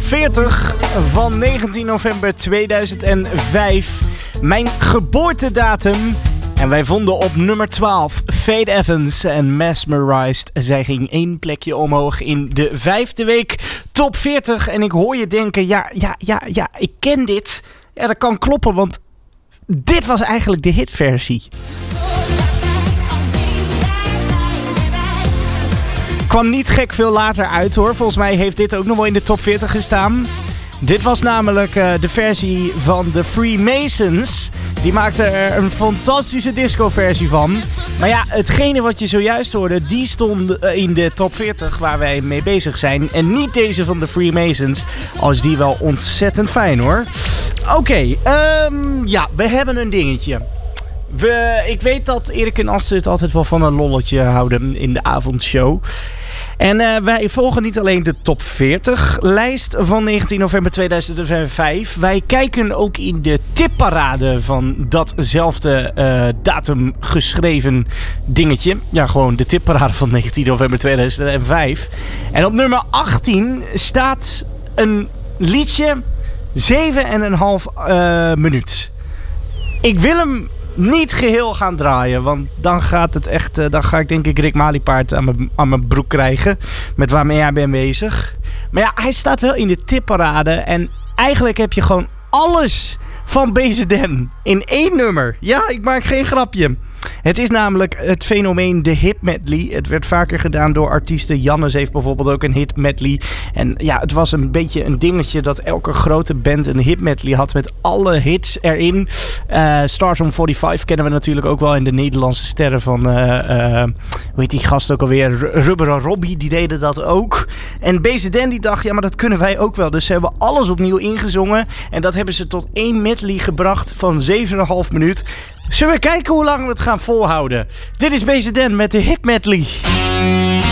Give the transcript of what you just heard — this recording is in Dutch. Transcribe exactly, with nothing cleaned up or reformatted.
veertig van negentien november tweeduizend vijf. Mijn geboortedatum. En wij vonden op nummer twaalf Faith Evans en Mesmerized. Zij ging één plekje omhoog in de vijfde week top veertig. En ik hoor je denken, ja, ja, ja, ja, ik ken dit. Ja, dat kan kloppen, want dit was eigenlijk de hitversie. Kwam niet gek veel later uit hoor. Volgens mij heeft dit ook nog wel in de top veertig gestaan. Dit was namelijk uh, de versie van de Freemasons. Die maakten er een fantastische disco-versie van. Maar ja, hetgene wat je zojuist hoorde, die stond uh, in de top veertig waar wij mee bezig zijn. En niet deze van de Freemasons. Al is die wel ontzettend fijn hoor. Oké, okay, um, ja, we hebben een dingetje. We, ik weet dat Erik en Astrid altijd wel van een lolletje houden in de avondshow. En uh, wij volgen niet alleen de top veertig lijst van negentien november tweeduizend vijf. Wij kijken ook in de tipparade van datzelfde uh, datum geschreven dingetje. Ja, gewoon de tipparade van negentien november tweeduizend vijf. En op nummer achttien staat een liedje zeven en een half uh, minuut. Ik wil hem niet geheel gaan draaien, want dan gaat het echt, uh, dan ga ik denk ik Rick Maliepaard aan mijn, aan mijn broek krijgen, met waarmee jij bent bezig. Maar ja, hij staat wel in de tipparade en eigenlijk heb je gewoon alles van B Z N in één nummer. Ja, ik maak geen grapje. Het is namelijk het fenomeen de hit medley. Het werd vaker gedaan door artiesten. Jannes heeft bijvoorbeeld ook een hit medley. En ja, het was een beetje een dingetje dat elke grote band een hit medley had met alle hits erin. Uh, Stars on vijfenveertig kennen we natuurlijk ook wel in de Nederlandse sterren van, uh, uh, hoe heet die gast ook alweer? Rubber en Robbie, die deden dat ook. En B Z N die dacht, ja, maar dat kunnen wij ook wel. Dus ze hebben alles opnieuw ingezongen. En dat hebben ze tot één medley gebracht van zeven en een half minuut. Zullen we kijken hoe lang we het gaan volhouden? Dit is B Z N met de hit medley.